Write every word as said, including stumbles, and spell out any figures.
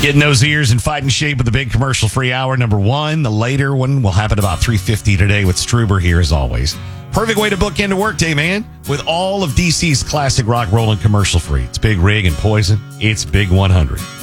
Getting those ears and fighting shape with the big commercial-free hour. Number one, the later one will happen about three fifty today with Struber here as always. Perfect way to book into workday, man. With all of D C's classic rock rolling commercial-free. It's Big Rig and Poison. It's Big one hundred.